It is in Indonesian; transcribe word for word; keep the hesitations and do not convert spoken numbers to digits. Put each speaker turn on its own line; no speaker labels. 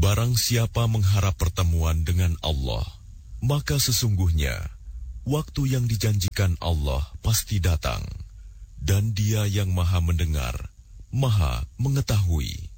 Barang siapa mengharap pertemuan dengan Allah, maka sesungguhnya waktu yang dijanjikan Allah pasti datang, dan Dia yang Maha Mendengar, Maha Mengetahui.